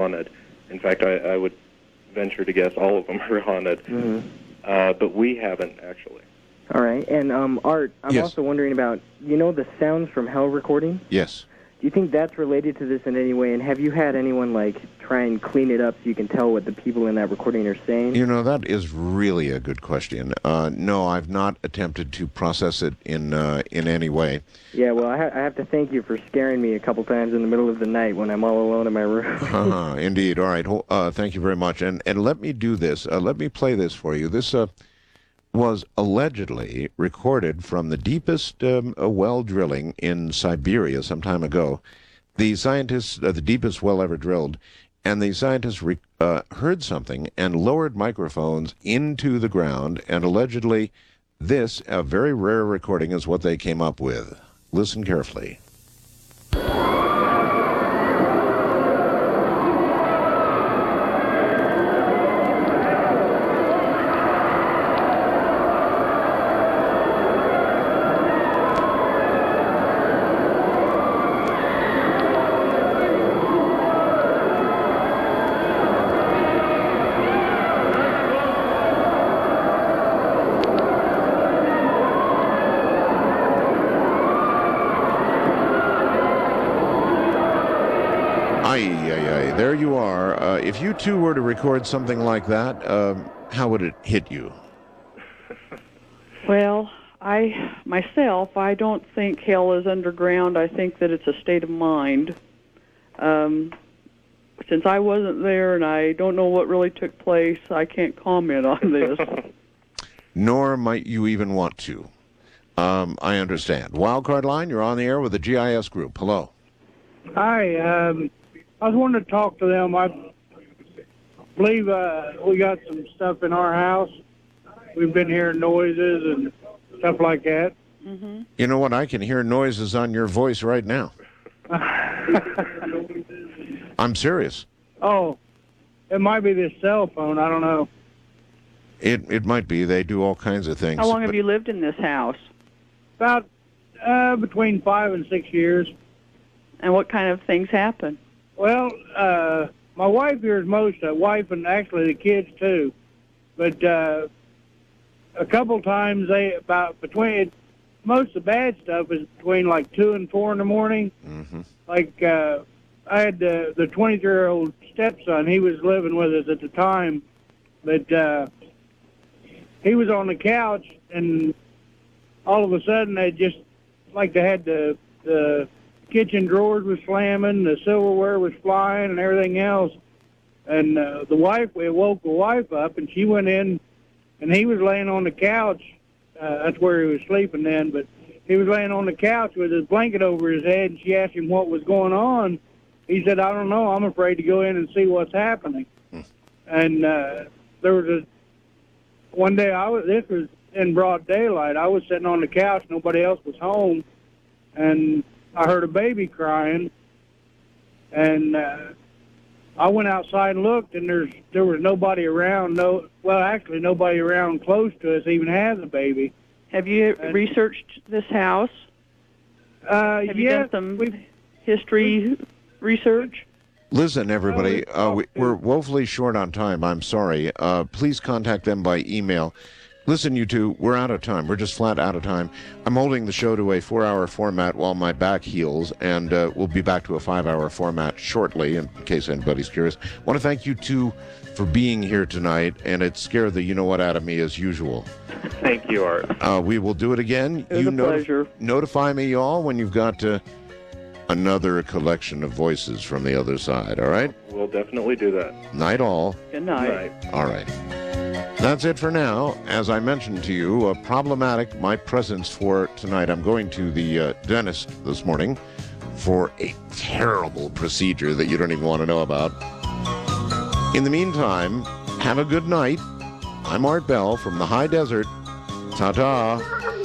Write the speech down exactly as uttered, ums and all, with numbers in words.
haunted. In fact, I, I would venture to guess all of them are haunted. Mm-hmm. Uh, but we haven't, actually. All right. And, um, Art, I'm Yes. also wondering about, you know, the Sounds from Hell recording? Yes. Do you think that's related to this in any way? And have you had anyone, like, try and clean it up so you can tell what the people in that recording are saying? You know, that is really a good question. Uh, no, I've not attempted to process it in uh, in any way. Yeah, well, I, ha- I have to thank you for scaring me a couple times in the middle of the night when I'm all alone in my room. uh-huh, indeed. All right. Ho- Uh, thank you very much. And and let me do this. Uh, let me play this for you. This uh, was allegedly recorded from the deepest um, uh, well drilling in Siberia some time ago. The scientists, uh, the deepest well ever drilled, and the scientists re- uh, heard something and lowered microphones into the ground, and allegedly this, a very rare recording, is what they came up with. Listen carefully. Ay, ay, ay. There you are. Uh, if you two were to record something like that, um, how would it hit you? Well, I myself, I don't think hell is underground. I think that it's a state of mind. Um, since I wasn't there and I don't know what really took place, I can't comment on this. Nor might you even want to. Um, I understand. Wildcard Line, you're on the air with the G I S Group. Hello. Hi, um, I was wanting to talk to them. I believe uh, we got some stuff in our house. We've been hearing noises and stuff like that. Mm-hmm. You know what? I can hear noises on your voice right now. I'm serious. Oh, it might be this cell phone. I don't know. It it might be. They do all kinds of things. How long but have you lived in this house? About uh, between five and six years. And what kind of things happen? Well, uh, my wife hears most of it, wife and actually the kids too. But uh, a couple times they about between most of the bad stuff is between like two and four in the morning. Mm-hmm. Like uh, I had uh, the twenty-three-year-old stepson. He was living with us at the time, but uh, he was on the couch, and all of a sudden they just like they had the the kitchen drawers was slamming, the silverware was flying, and everything else. And uh, the wife, we woke the wife up, and she went in, and he was laying on the couch. Uh, that's where he was sleeping then, but he was laying on the couch with his blanket over his head, and she asked him what was going on. He said, I don't know, I'm afraid to go in and see what's happening. Hmm. And uh, there was a, one day, I was, this was in broad daylight, I was sitting on the couch, nobody else was home, and I heard a baby crying, and uh, I went outside and looked, and there's there was nobody around. No, well, actually, nobody around close to us even has a baby. Have you And- researched this house? Uh, Have you yes, done some we've- history research? Listen, everybody, Well, uh, we, we're woefully short on time. I'm sorry. Uh, please contact them by email. Listen, you two, we're out of time. We're just flat out of time. I'm holding the show to a four-hour format while my back heals, and uh, we'll be back to a five-hour format shortly, in case anybody's curious. I want to thank you two for being here tonight, and it scared the you-know-what out of me as usual. Thank you, Art. Uh, we will do it again. It was you a pleasure. Notify me, y'all, when you've got uh, another collection of voices from the other side, all right? We'll definitely do that. Night all. Good night. Right. All right. That's it for now. As I mentioned to you, uh, problematic, my presence for tonight. I'm going to the uh, dentist this morning for a terrible procedure that you don't even want to know about. In the meantime, have a good night. I'm Art Bell from the High Desert. Ta-ta.